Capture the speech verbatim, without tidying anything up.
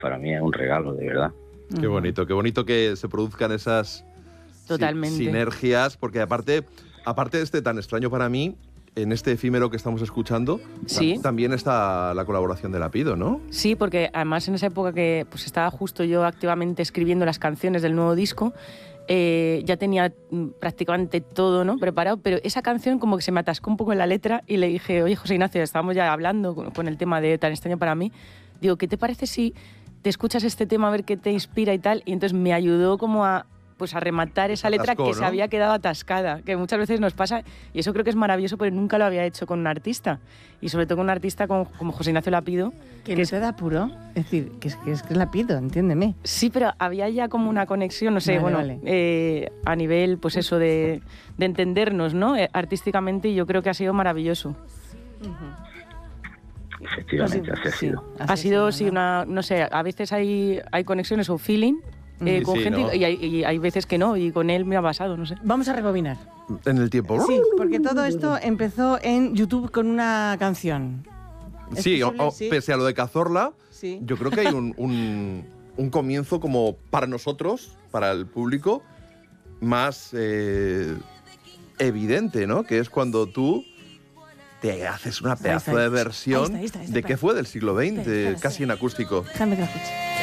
para mí es un regalo, de verdad. Qué bonito, qué bonito que se produzcan esas Totalmente. si- sinergias, porque aparte, aparte de este tan extraño para mí, en este efímero que estamos escuchando, Sí. tam- también está la colaboración de Lapido, ¿no? Sí, porque además en esa época que pues estaba justo yo activamente escribiendo las canciones del nuevo disco, eh, ya tenía mm, prácticamente todo, ¿no?, preparado, pero esa canción como que se me atascó un poco en la letra y le dije, oye, José Ignacio, estábamos ya hablando con, con el tema de Tan extraño para mí, digo, ¿qué te parece si te escuchas este tema a ver qué te inspira y tal? Y entonces me ayudó como a pues a rematar esa letra atascó, que ¿no? se había quedado atascada, que muchas veces nos pasa, y eso creo que es maravilloso porque nunca lo había hecho con un artista, y sobre todo con un artista como, como José Ignacio Lapido. Que que no es- te da apuro. Es decir, que es que, es que la pido, entiéndeme. Sí, pero había ya como una conexión, no sé, Vale, bueno, vale. eh, a nivel, pues eso, de, de entendernos, ¿no?, Eh, artísticamente, y yo creo que ha sido maravilloso. Efectivamente, así ha Sí, sido. así Ha sido, ¿no? sí, una, no sé, a veces hay, hay conexiones o feeling eh, Sí, con sí, gente ¿no? y, hay, y hay veces que no, y con él me ha pasado, no sé. Vamos a rebobinar. En el tiempo. Sí, porque todo esto empezó en YouTube con una canción. ¿Es Sí, o- posible? o, Sí. pese a lo de Cazorla, Sí. yo creo que hay un, un, un comienzo como para nosotros, para el público, más eh, evidente, ¿no? Que es cuando tú te haces una Ahí pedazo está, de ahí está, versión ahí está, ahí está, de que espera. fue del siglo veinte, Espera, espera, casi en acústico. Déjame que la escuche.